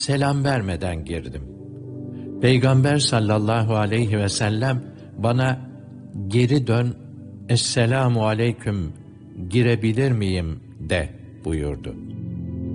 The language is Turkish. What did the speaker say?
Selam vermeden girdim. Peygamber sallallahu aleyhi ve sellem bana geri dön, Esselamu aleyküm, girebilir miyim de buyurdu.